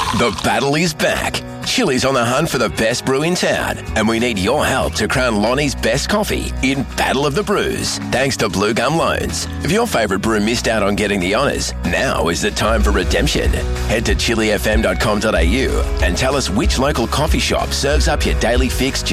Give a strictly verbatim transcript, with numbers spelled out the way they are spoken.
The battle is back. Chili's on the hunt for the best brew in town, and we need your help to crown Lonnie's best coffee in Battle of the Brews, thanks to Blue Gum Loans. If your favourite brew missed out on getting the honours, now is the time for redemption. Head to chili f m dot com dot a u and tell us which local coffee shop serves up your daily fix